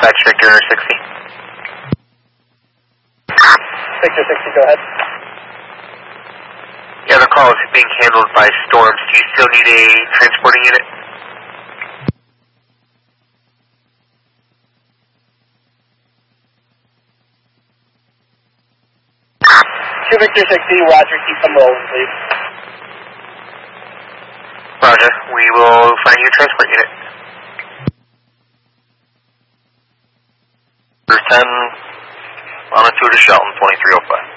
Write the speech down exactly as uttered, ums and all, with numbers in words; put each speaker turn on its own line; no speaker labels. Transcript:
dispatch Victor sixty.
Victor sixty, go ahead.
Yeah, the call is being handled by Storms. Do you still need a transporting unit?
two Victor sixty, Roger, keep them rolling, please.
Roger, we will find you a transport unit.
There's ten on a two to Shelton, twenty-three oh five.